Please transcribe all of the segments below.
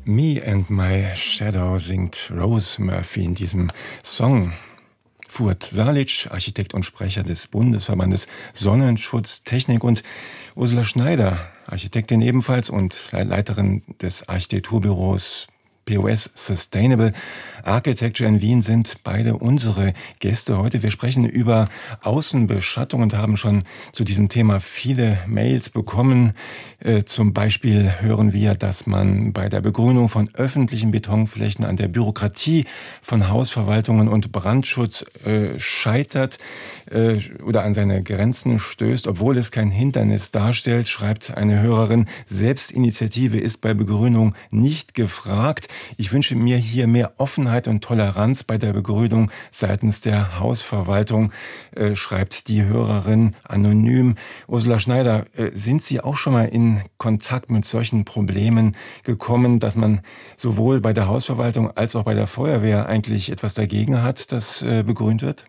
Me and My Shadow singt Rose Murphy in diesem Song. Fuad Salic, Architekt und Sprecher des Bundesverbandes Sonnenschutztechnik, und Ursula Schneider, Architektin ebenfalls und Leiterin des Architekturbüros POS Sustainable Architecture in Wien, sind beide unsere Gäste heute. Wir sprechen über Außenbeschattung und haben schon zu diesem Thema viele Mails bekommen. Zum Beispiel hören wir, dass man bei der Begrünung von öffentlichen Betonflächen an der Bürokratie von Hausverwaltungen und Brandschutz scheitert oder an seine Grenzen stößt, obwohl es kein Hindernis darstellt, schreibt eine Hörerin. Selbstinitiative ist bei Begrünung nicht gefragt. Ich wünsche mir hier mehr Offenheit und Toleranz bei der Begrünung seitens der Hausverwaltung, schreibt die Hörerin anonym. Ursula Schneider, sind Sie auch schon mal in Kontakt mit solchen Problemen gekommen, dass man sowohl bei der Hausverwaltung als auch bei der Feuerwehr eigentlich etwas dagegen hat, dass begrünt wird?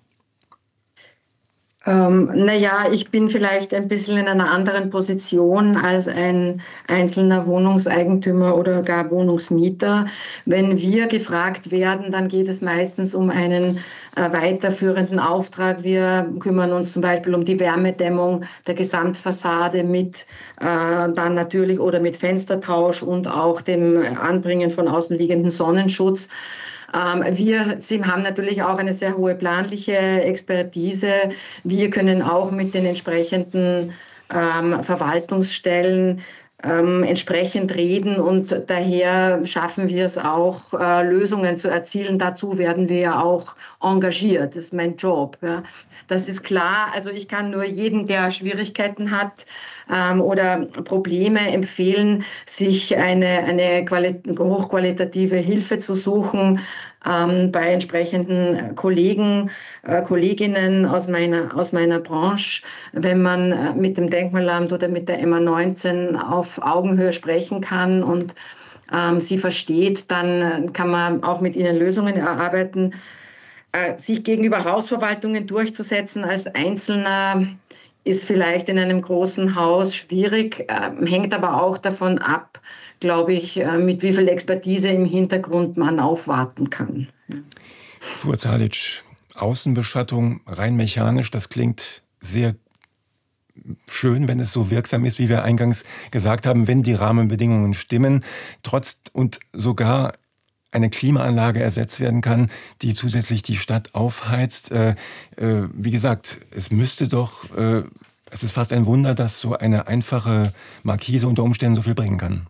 Ich bin vielleicht ein bisschen in einer anderen Position als ein einzelner Wohnungseigentümer oder gar Wohnungsmieter. Wenn wir gefragt werden, dann geht es meistens um einen weiterführenden Auftrag. Wir kümmern uns zum Beispiel um die Wärmedämmung der Gesamtfassade mit dann natürlich oder mit Fenstertausch und auch dem Anbringen von außenliegenden Sonnenschutz. Wir haben natürlich auch eine sehr hohe planliche Expertise. Wir können auch mit den entsprechenden Verwaltungsstellen entsprechend reden, und daher schaffen wir es auch, Lösungen zu erzielen. Dazu werden wir ja auch engagiert. Das ist mein Job. Ja. Das ist klar. Also ich kann nur jedem, der Schwierigkeiten hat oder Probleme, empfehlen, sich eine hochqualitative Hilfe zu suchen bei entsprechenden Kollegen, Kolleginnen aus meiner Branche. Wenn man mit dem Denkmalamt oder mit der MA19 auf Augenhöhe sprechen kann und sie versteht, dann kann man auch mit ihnen Lösungen erarbeiten. Sich gegenüber Hausverwaltungen durchzusetzen als Einzelner ist vielleicht in einem großen Haus schwierig, hängt aber auch davon ab, glaube ich, mit wie viel Expertise im Hintergrund man aufwarten kann. Fuad Salic, Außenbeschattung rein mechanisch, das klingt sehr schön, wenn es so wirksam ist, wie wir eingangs gesagt haben, wenn die Rahmenbedingungen stimmen, trotz und sogar eine Klimaanlage ersetzt werden kann, die zusätzlich die Stadt aufheizt. Wie gesagt, es müsste doch, es ist fast ein Wunder, dass so eine einfache Markise unter Umständen so viel bringen kann.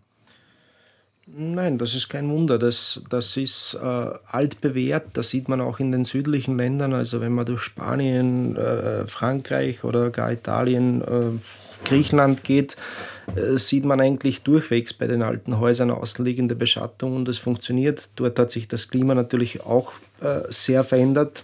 Nein, das ist kein Wunder. Das ist altbewährt. Das sieht man auch in den südlichen Ländern. Also wenn man durch Spanien, Frankreich oder gar Italien, Griechenland geht, sieht man eigentlich durchwegs bei den alten Häusern außenliegende Beschattung, und es funktioniert. Dort hat sich das Klima natürlich auch sehr verändert.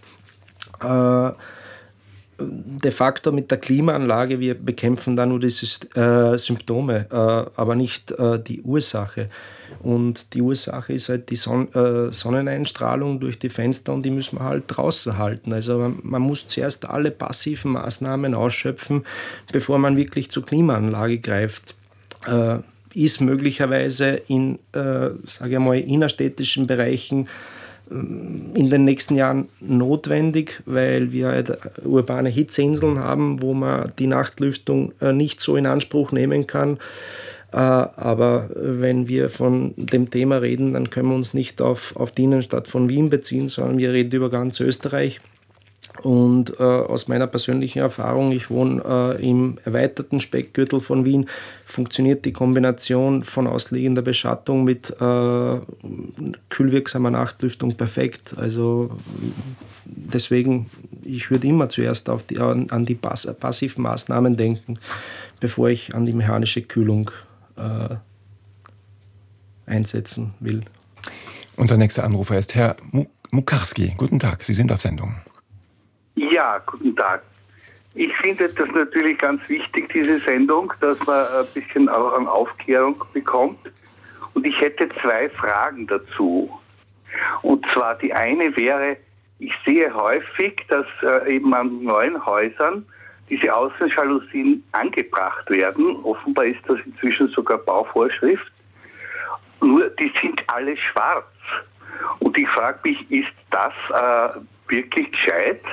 De facto mit der Klimaanlage, wir bekämpfen da nur die Symptome, aber nicht die Ursache. Und die Ursache ist halt die Sonneneinstrahlung durch die Fenster, und die müssen wir halt draußen halten. Also man muss zuerst alle passiven Maßnahmen ausschöpfen, bevor man wirklich zur Klimaanlage greift. Ist möglicherweise in, innerstädtischen Bereichen in den nächsten Jahren notwendig, weil wir urbane Hitzeinseln haben, wo man die Nachtlüftung nicht so in Anspruch nehmen kann. Aber wenn wir von dem Thema reden, dann können wir uns nicht auf die Innenstadt von Wien beziehen, sondern wir reden über ganz Österreich. Und aus meiner persönlichen Erfahrung, ich wohne im erweiterten Speckgürtel von Wien, funktioniert die Kombination von ausliegender Beschattung mit kühlwirksamer Nachtlüftung perfekt. Also deswegen, ich würde immer zuerst an die passiven Maßnahmen denken, bevor ich an die mechanische Kühlung einsetzen will. Unser nächster Anrufer ist Herr Mukarski. Guten Tag, Sie sind auf Sendung. Ja, guten Tag. Ich finde das natürlich ganz wichtig, diese Sendung, dass man ein bisschen auch an Aufklärung bekommt. Und ich hätte 2 Fragen dazu. Und zwar die eine wäre, ich sehe häufig, dass eben an neuen Häusern diese Außenjalousien angebracht werden. Offenbar ist das inzwischen sogar Bauvorschrift. Nur die sind alle schwarz. Und ich frage mich, ist das wirklich gescheit?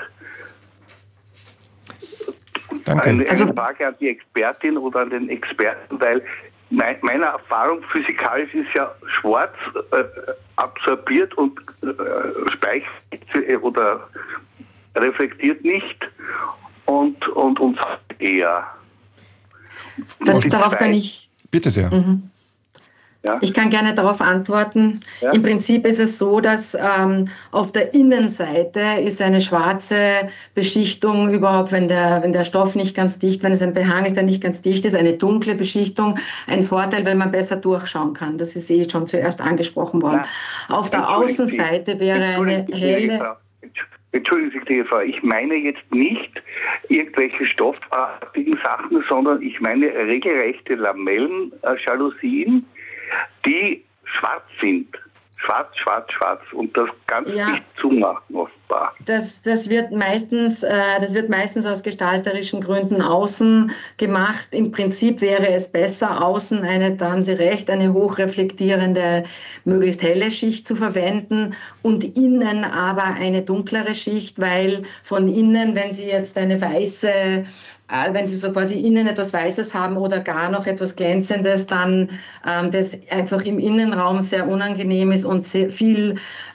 Danke. Eine Frage an die Expertin oder an den Experten, weil meine Erfahrung physikalisch ist ja schwarz absorbiert und speichert oder reflektiert nicht und eher. Darauf kann ich... Bitte sehr. Ja? Ich kann gerne darauf antworten. Ja? Im Prinzip ist es so, dass auf der Innenseite ist eine schwarze Beschichtung überhaupt, wenn der Stoff nicht ganz dicht, wenn es ein Behang ist, der nicht ganz dicht ist, eine dunkle Beschichtung, ein Vorteil, weil man besser durchschauen kann. Das ist schon zuerst angesprochen worden. Auf der Außenseite wäre eine helle... Entschuldigen Sie, Frau, ich meine jetzt nicht irgendwelche stoffartigen Sachen, sondern ich meine regelrechte Lamellen-Jalousien, die schwarz sind. Schwarz, schwarz, schwarz. Und das ganz nicht zumachen, offenbar. Das wird meistens aus gestalterischen Gründen außen gemacht. Im Prinzip wäre es besser, außen da haben Sie recht, eine hochreflektierende, möglichst helle Schicht zu verwenden und innen aber eine dunklere Schicht, weil von innen, wenn Sie jetzt wenn Sie so quasi innen etwas Weißes haben oder gar noch etwas Glänzendes, dann das einfach im Innenraum sehr unangenehm ist und sehr viel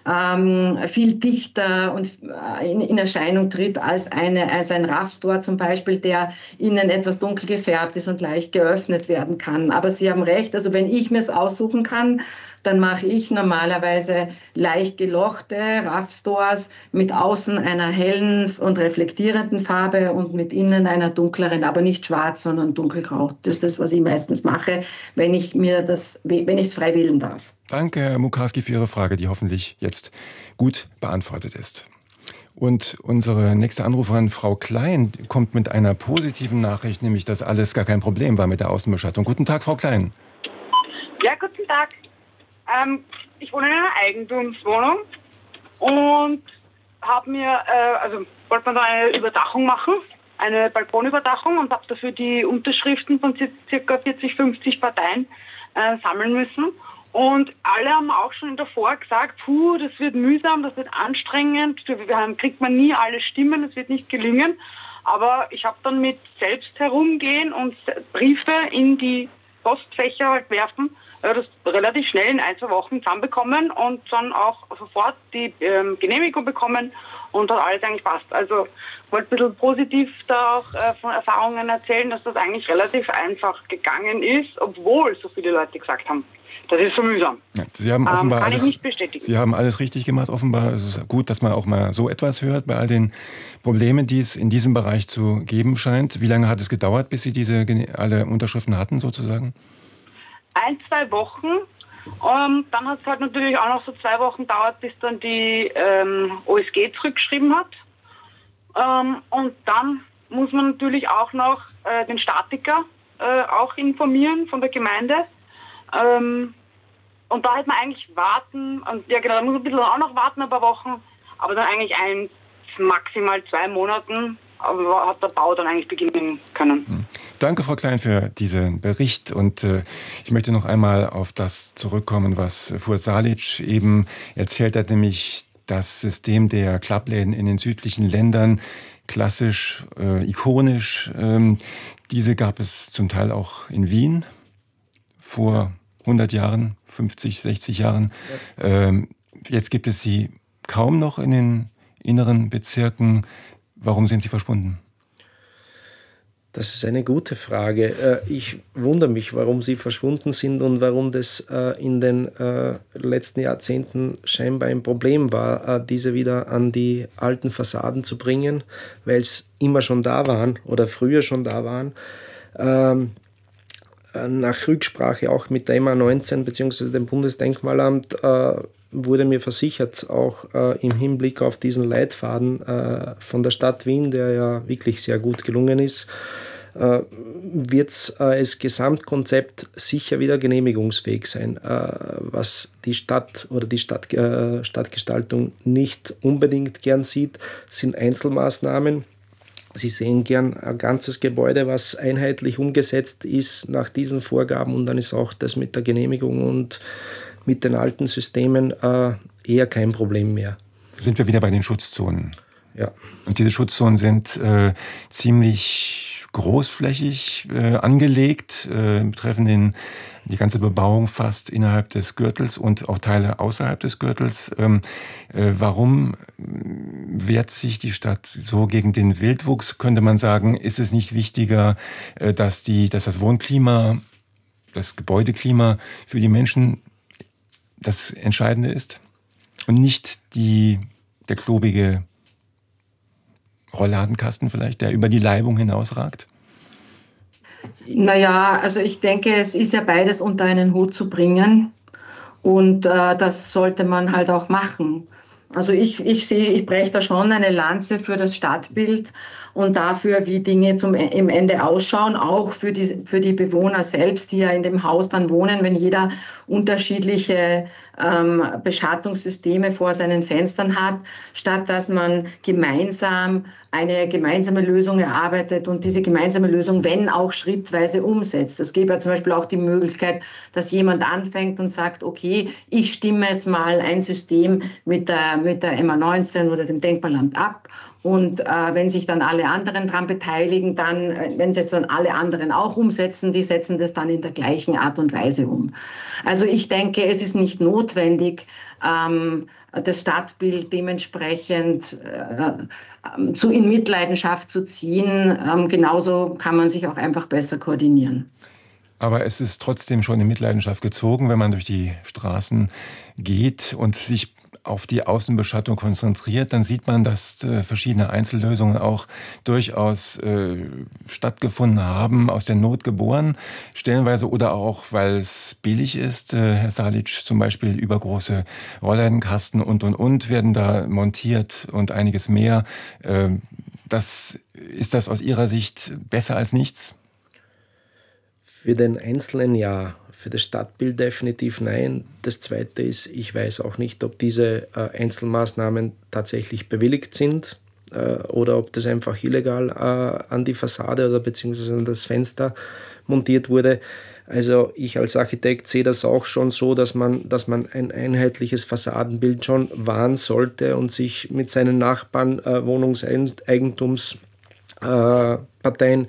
dichter und in Erscheinung tritt als ein Raffstore zum Beispiel, der innen etwas dunkel gefärbt ist und leicht geöffnet werden kann. Aber Sie haben recht, also wenn ich mir es aussuchen kann, dann mache ich normalerweise leicht gelochte Raffstores mit außen einer hellen und reflektierenden Farbe und mit innen einer dunkleren, aber nicht schwarz, sondern dunkelgrau. Das ist das, was ich meistens mache, wenn ich es frei wählen darf. Danke, Herr Mukarski, für Ihre Frage, die hoffentlich jetzt gut beantwortet ist. Und unsere nächste Anruferin, Frau Klein, kommt mit einer positiven Nachricht, nämlich, dass alles gar kein Problem war mit der Außenbeschattung. Guten Tag, Frau Klein. Ja, guten Tag. Ich wohne in einer Eigentumswohnung und wollte mir da eine Überdachung machen, eine Balkonüberdachung, und habe dafür die Unterschriften von ca. 40, 50 Parteien sammeln müssen. Und alle haben auch schon davor gesagt, das wird mühsam, das wird anstrengend, kriegt man nie alle Stimmen, das wird nicht gelingen. Aber ich habe dann mit selbst herumgehen und Briefe in die Postfächer halt werfen, das relativ schnell in 1-2 Wochen zusammenbekommen und dann auch sofort die Genehmigung bekommen und hat alles eigentlich passt. Also ich wollte ein bisschen positiv da auch von Erfahrungen erzählen, dass das eigentlich relativ einfach gegangen ist, obwohl so viele Leute gesagt haben, das ist so mühsam. Ja, Sie haben offenbar kann ich nicht bestätigen. Sie haben alles richtig gemacht, offenbar. Es ist gut, dass man auch mal so etwas hört bei all den Problemen, die es in diesem Bereich zu geben scheint. Wie lange hat es gedauert, bis Sie alle Unterschriften hatten, sozusagen? 1-2 Wochen. Dann hat es halt natürlich auch noch so 2 Wochen gedauert, bis dann die OSG zurückgeschrieben hat. Und dann muss man natürlich auch noch den Statiker auch informieren von der Gemeinde. Und da hätte man eigentlich warten, und ja genau, da muss man ein bisschen auch noch warten, ein paar Wochen, aber dann eigentlich maximal 2 Monaten, aber hat der Bau dann eigentlich beginnen können. Danke, Frau Klein, für diesen Bericht. Und ich möchte noch einmal auf das zurückkommen, was Fuad Salic eben erzählt hat, nämlich das System der Klappläden in den südlichen Ländern, klassisch, ikonisch. Diese gab es zum Teil auch in Wien vor 100 Jahren, 50, 60 Jahren. Jetzt gibt es sie kaum noch in den inneren Bezirken. Warum sind sie verschwunden? Das ist eine gute Frage. Ich wundere mich, warum sie verschwunden sind und warum das in den letzten Jahrzehnten scheinbar ein Problem war, diese wieder an die alten Fassaden zu bringen, weil es immer schon da waren oder früher schon da waren. Nach Rücksprache auch mit der MA19 bzw. dem Bundesdenkmalamt wurde mir versichert, auch im Hinblick auf diesen Leitfaden von der Stadt Wien, der ja wirklich sehr gut gelungen ist, wird das Gesamtkonzept sicher wieder genehmigungsfähig sein. Was die Stadt oder die Stadtgestaltung nicht unbedingt gern sieht, sind Einzelmaßnahmen. Sie sehen gern ein ganzes Gebäude, was einheitlich umgesetzt ist nach diesen Vorgaben, und dann ist auch das mit der Genehmigung und mit den alten Systemen eher kein Problem mehr. Sind wir wieder bei den Schutzzonen? Ja. Und diese Schutzzonen sind ziemlich großflächig angelegt, betreffen die ganze Bebauung fast innerhalb des Gürtels und auch Teile außerhalb des Gürtels. Warum wehrt sich die Stadt so gegen den Wildwuchs? Könnte man sagen, ist es nicht wichtiger, dass das Wohnklima, das Gebäudeklima für die Menschen das Entscheidende ist und nicht der klobige Rollladenkasten vielleicht, der über die Leibung hinausragt? Naja, also ich denke, es ist ja beides unter einen Hut zu bringen und das sollte man halt auch machen. Also ich breche da schon eine Lanze für das Stadtbild und dafür, wie Dinge im Ende ausschauen, auch für die Bewohner selbst, die ja in dem Haus dann wohnen, wenn jeder unterschiedliche Beschattungssysteme vor seinen Fenstern hat, statt dass man gemeinsam eine gemeinsame Lösung erarbeitet und diese gemeinsame Lösung, wenn auch schrittweise umsetzt. Es gäbe ja zum Beispiel auch die Möglichkeit, dass jemand anfängt und sagt, okay, ich stimme jetzt mal ein System mit der MA19 oder dem Denkmalamt ab. Und wenn sich dann alle anderen daran beteiligen, wenn es jetzt dann alle anderen auch umsetzen, die setzen das dann in der gleichen Art und Weise um. Also ich denke, es ist nicht notwendig, das Stadtbild dementsprechend in Mitleidenschaft zu ziehen. Genauso kann man sich auch einfach besser koordinieren. Aber es ist trotzdem schon in Mitleidenschaft gezogen, wenn man durch die Straßen geht und sich auf die Außenbeschattung konzentriert, dann sieht man, dass verschiedene Einzellösungen auch durchaus stattgefunden haben, aus der Not geboren, stellenweise oder auch, weil es billig ist. Herr Salic, zum Beispiel übergroße Rollladenkasten und werden da montiert und einiges mehr. Ist das aus Ihrer Sicht besser als nichts? Für den Einzelnen ja, für das Stadtbild definitiv nein. Das Zweite ist, ich weiß auch nicht, ob diese Einzelmaßnahmen tatsächlich bewilligt sind oder ob das einfach illegal an die Fassade oder beziehungsweise an das Fenster montiert wurde. Also ich als Architekt sehe das auch schon so, dass man ein einheitliches Fassadenbild schon wahren sollte und sich mit seinen Nachbarn, Wohnungseigentumsparteien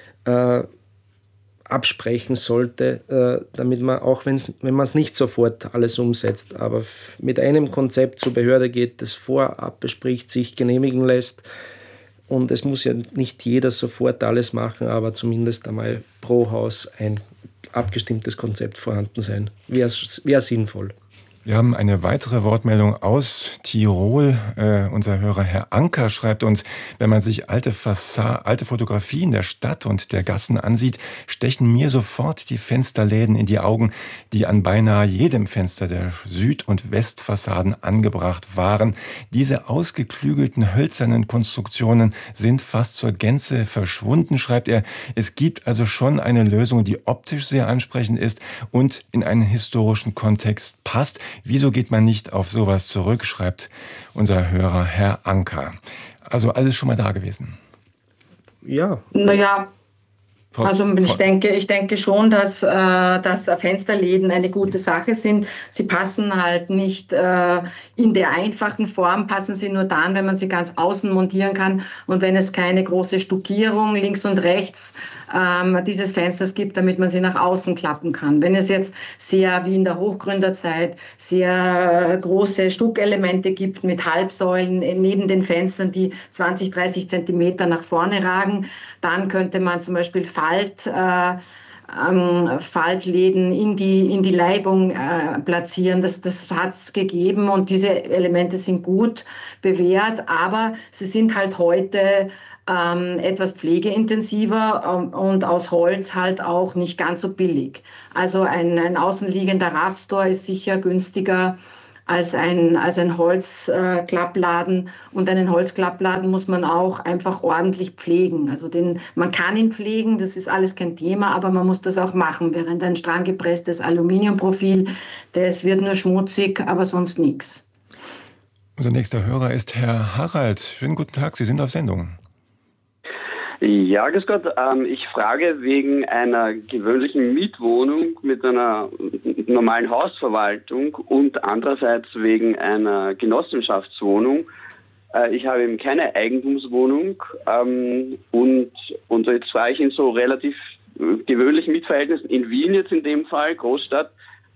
absprechen sollte, damit man, auch wenn man es nicht sofort alles umsetzt, aber mit einem Konzept zur Behörde geht, das vorab bespricht, sich genehmigen lässt. Und es muss ja nicht jeder sofort alles machen, aber zumindest einmal pro Haus ein abgestimmtes Konzept vorhanden sein. Wäre sinnvoll. Wir haben eine weitere Wortmeldung aus Tirol. Unser Hörer Herr Anker schreibt uns, wenn man sich alte Fotografien der Stadt und der Gassen ansieht, stechen mir sofort die Fensterläden in die Augen, die an beinahe jedem Fenster der Süd- und Westfassaden angebracht waren. Diese ausgeklügelten hölzernen Konstruktionen sind fast zur Gänze verschwunden, schreibt er. Es gibt also schon eine Lösung, die optisch sehr ansprechend ist und in einen historischen Kontext passt. Wieso geht man nicht auf sowas zurück, schreibt unser Hörer Herr Anker. Also alles schon mal da gewesen. Ja. Naja, also ich denke schon, dass Fensterläden eine gute Sache sind. Sie passen halt nicht in der einfachen Form, passen sie nur dann, wenn man sie ganz außen montieren kann und wenn es keine große Stuckierung links und rechts dieses Fensters gibt, damit man sie nach außen klappen kann. Wenn es jetzt sehr, wie in der Hochgründerzeit, sehr große Stuckelemente gibt mit Halbsäulen neben den Fenstern, die 20, 30 Zentimeter nach vorne ragen, dann könnte man zum Beispiel Faltläden in die Leibung platzieren. Das hat es gegeben und diese Elemente sind gut bewährt, aber sie sind halt heute etwas pflegeintensiver und aus Holz halt auch nicht ganz so billig. Also ein außenliegender Raffstore ist sicher günstiger als ein Holzklappladen. Und einen Holzklappladen muss man auch einfach ordentlich pflegen. Also man kann ihn pflegen, das ist alles kein Thema, aber man muss das auch machen. Während ein stranggepresstes Aluminiumprofil, das wird nur schmutzig, aber sonst nichts. Unser nächster Hörer ist Herr Harald. Schönen guten Tag, Sie sind auf Sendung. Ja, grüß Gott. Ich frage wegen einer gewöhnlichen Mietwohnung mit einer normalen Hausverwaltung und andererseits wegen einer Genossenschaftswohnung. Ich habe eben keine Eigentumswohnung und jetzt war ich in so relativ gewöhnlichen Mietverhältnissen in Wien jetzt in dem Fall, Großstadt.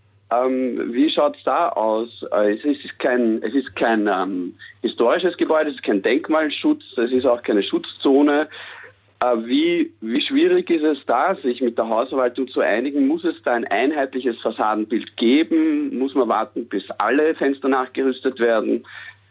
Wie schaut es da aus? Es ist kein historisches Gebäude, es ist kein Denkmalschutz, es ist auch keine Schutzzone. Wie schwierig ist es da, sich mit der Hausverwaltung zu einigen? Muss es da ein einheitliches Fassadenbild geben? Muss man warten, bis alle Fenster nachgerüstet werden?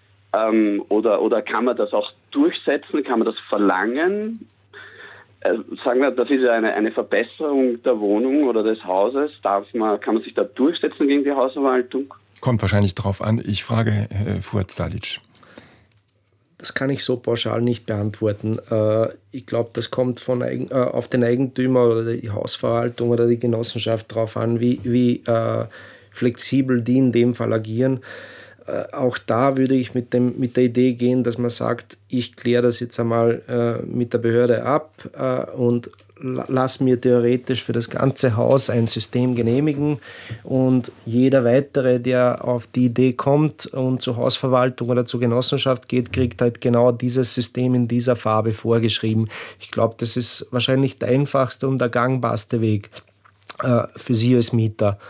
Oder kann man das auch durchsetzen? Kann man das verlangen? Sagen wir, das ist ja eine Verbesserung der Wohnung oder des Hauses. Kann man sich da durchsetzen gegen die Hausverwaltung? Kommt wahrscheinlich drauf an. Ich frage Fuad Salic. Das kann ich so pauschal nicht beantworten. Ich glaube, das kommt auf den Eigentümer oder die Hausverwaltung oder die Genossenschaft drauf an, wie flexibel die in dem Fall agieren. Auch da würde ich mit der Idee gehen, dass man sagt, ich kläre das jetzt einmal mit der Behörde ab und lass mir theoretisch für das ganze Haus ein System genehmigen und jeder weitere, der auf die Idee kommt und zur Hausverwaltung oder zur Genossenschaft geht, kriegt halt genau dieses System in dieser Farbe vorgeschrieben. Ich glaube, das ist wahrscheinlich der einfachste und der gangbarste Weg für Sie als Mieter.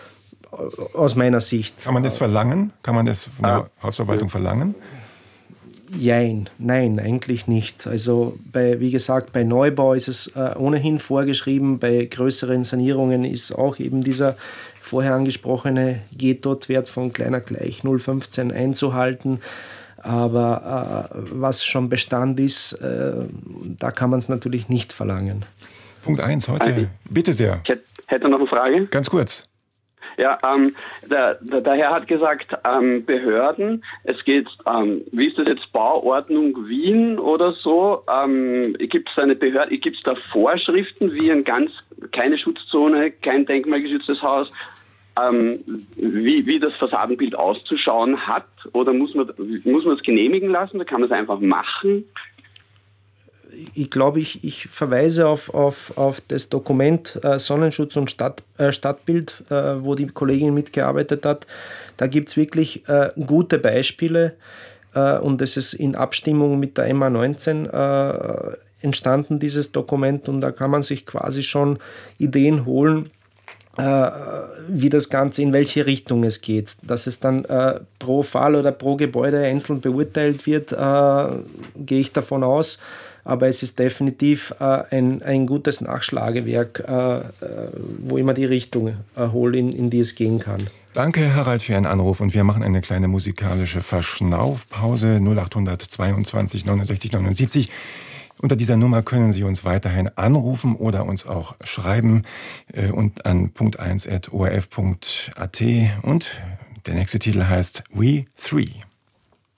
Aus meiner Sicht. Kann man das verlangen? Kann man das von der Hausverwaltung verlangen? Nein, eigentlich nicht. Also wie gesagt, bei Neubau ist es ohnehin vorgeschrieben, bei größeren Sanierungen ist auch eben dieser vorher angesprochene G-Dot-Wert von kleiner gleich 0,15 einzuhalten. Aber was schon Bestand ist, da kann man es natürlich nicht verlangen. Punkt 1 heute. Bitte sehr. Ich hätte noch eine Frage. Ganz kurz. Ja, der Herr hat gesagt, Behörden, es geht, wie ist das jetzt, Bauordnung Wien oder so? Gibt es eine Behörde, gibt es da Vorschriften, wie keine Schutzzone, kein denkmalgeschütztes Haus, wie das Fassadenbild auszuschauen hat? Oder muss man es genehmigen lassen, oder kann man es einfach machen? Ich glaube, ich verweise auf das Dokument Sonnenschutz und Stadtbild, wo die Kollegin mitgearbeitet hat. Da gibt es wirklich gute Beispiele und es ist in Abstimmung mit der MA19 entstanden, dieses Dokument, und da kann man sich quasi schon Ideen holen, wie das Ganze, in welche Richtung es geht. Dass es dann pro Fall oder pro Gebäude einzeln beurteilt wird, gehe ich davon aus. Aber es ist definitiv ein gutes Nachschlagewerk, wo immer die Richtung holt, in die es gehen kann. Danke, Harald, für Ihren Anruf. Und wir machen eine kleine musikalische Verschnaufpause. 0822 69 79. Unter dieser Nummer können Sie uns weiterhin anrufen oder uns auch schreiben und an punkt1@orf.at. Und der nächste Titel heißt We Three.